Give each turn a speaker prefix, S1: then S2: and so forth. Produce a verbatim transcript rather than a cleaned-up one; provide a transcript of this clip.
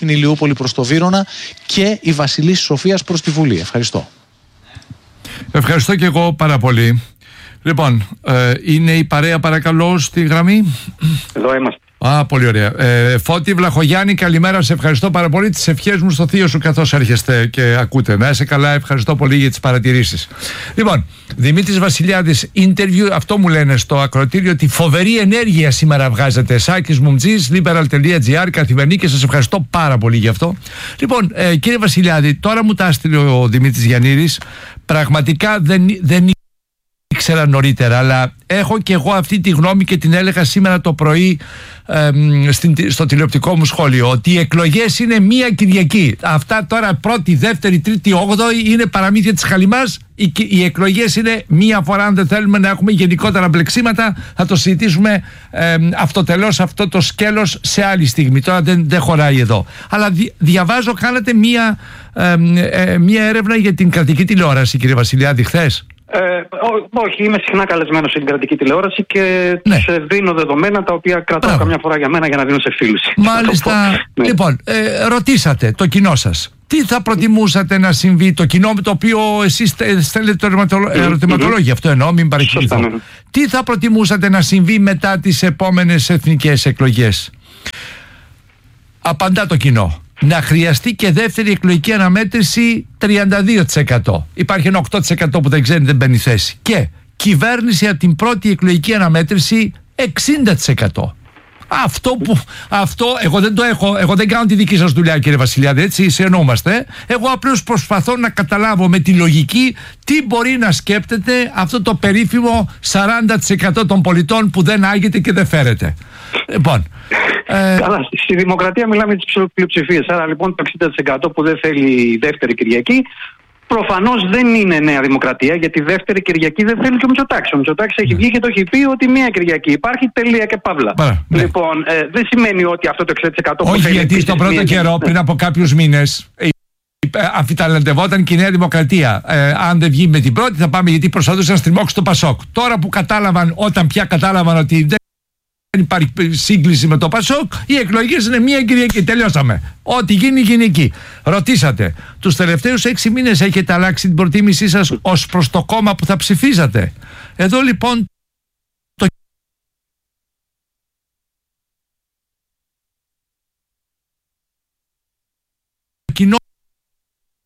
S1: την Ηλιούπολη προς το Βύρωνα και η Βασιλής Σοφίας προς τη Βουλή. Ευχαριστώ.
S2: Ευχαριστώ και εγώ πάρα πολύ. Λοιπόν, ε, είναι η παρέα παρακαλώ στη γραμμή.
S3: Εδώ είμαστε.
S2: Α, πολύ ωραία. Ε, Φώτη Βλαχογιάννη, καλημέρα. Σε ευχαριστώ πάρα πολύ. Τις ευχές μου στο θείο σου καθώς έρχεστε και ακούτε. Να είσαι καλά, ευχαριστώ πολύ για τις παρατηρήσεις. Λοιπόν, Δημήτρης Βασιλιάδης, interview, αυτό μου λένε στο ακροατήριο, ότι φοβερή ενέργεια σήμερα βγάζετε. Σάκης Μουμτζής, liberal τελεία gr, καθημερινή, και σας ευχαριστώ πάρα πολύ γι' αυτό. Λοιπόν, ε, κύριε Βασιλιάδη, τώρα μου τα έστειλε ο Δημήτρης Γιαννήρης. Πραγματικά δεν, δεν ήξερα νωρίτερα, αλλά έχω και εγώ αυτή τη γνώμη και την έλεγα σήμερα το πρωί ε, στην, στο τηλεοπτικό μου σχόλιο, ότι οι εκλογές είναι μία Κυριακή. Αυτά τώρα πρώτη, δεύτερη, τρίτη, όγδοη είναι παραμύθια της χαλιμάς. Οι, οι εκλογές είναι μία φορά. Αν δεν θέλουμε να έχουμε γενικότερα μπλεξίματα, θα το συζητήσουμε ε, αυτοτελώς αυτό το σκέλος σε άλλη στιγμή. Τώρα δεν, δεν χωράει εδώ. Αλλά δι, διαβάζω, κάνατε μία, ε, ε, μία έρευνα για την κρατική τηλεόραση, κύριε Βασιλιάδη, χθες.
S3: Ε, ό, όχι, είμαι συχνά καλεσμένος στην κρατική τηλεόραση και ναι. τους δίνω δεδομένα τα οποία κρατάω Μπράβο. καμιά φορά για μένα για να δίνω σε φίλους.
S2: Μάλιστα. Ναι. Λοιπόν, ε, ρωτήσατε το κοινό σας. Τι θα προτιμούσατε να συμβεί, το κοινό με το οποίο εσείς στέλνετε το ερωτηματολόγιο, ερωτηματολόγιο mm-hmm. αυτό εννοώ, μην παρεξηγηθώ. Ναι. Τι θα προτιμούσατε να συμβεί μετά τις επόμενες εθνικές εκλογές? Απαντά το κοινό. Να χρειαστεί και δεύτερη εκλογική αναμέτρηση τριάντα δύο τοις εκατό. Υπάρχει ένα οκτώ τοις εκατό που δεν ξέρει, δεν μπαίνει θέση. Και κυβέρνηση από την πρώτη εκλογική αναμέτρηση εξήντα τοις εκατό. Αυτό που, αυτό, εγώ δεν το έχω, εγώ δεν κάνω τη δική σας δουλειά, κύριε Βασιλιάδη, έτσι συνεννοούμαστε. Εγώ απλώς προσπαθώ να καταλάβω με τη λογική τι μπορεί να σκέπτεται αυτό το περίφημο σαράντα τοις εκατό των πολιτών που δεν άγεται και δεν φέρεται. Λοιπόν,
S3: ε... Καλά, στη δημοκρατία μιλάμε για τις πλειοψηφίες. Άρα λοιπόν το εξήντα τοις εκατό που δεν θέλει δεύτερη Κυριακή, προφανώς δεν είναι Νέα Δημοκρατία, γιατί δεύτερη Κυριακή δεν θέλει και ο Μητσοτάκης. Ο Μητσοτάκης έχει βγει και το έχει πει ότι μία Κυριακή υπάρχει, τελεία και παύλα. Άρα, ναι. Λοιπόν, ε, δεν σημαίνει ότι αυτό το εξήντα τοις εκατό.
S2: Όχι, γιατί στον πρώτο μία... καιρό, πριν από κάποιους μήνες, αμφιταλαντευόταν και η Νέα Δημοκρατία. Ε, αν δεν βγει με την πρώτη, θα πάμε, γιατί προσπαθούσαν να στριμώξουν το Πασόκ. Τώρα που κατάλαβαν, όταν πια κατάλαβαν ότι δεν υπάρχει σύγκληση με το Πασόκ, οι εκλογές είναι μία Κυριακή. Τελειώσαμε. Ό,τι γίνει, γίνει εκεί. Ρωτήσατε, τους τελευταίους έξι μήνες έχετε αλλάξει την προτίμησή σας ως προς το κόμμα που θα ψηφίζατε? Εδώ λοιπόν